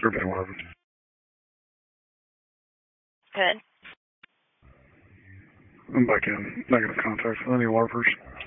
Survey Waterford. Good. I'm back in contact with any Waterfords.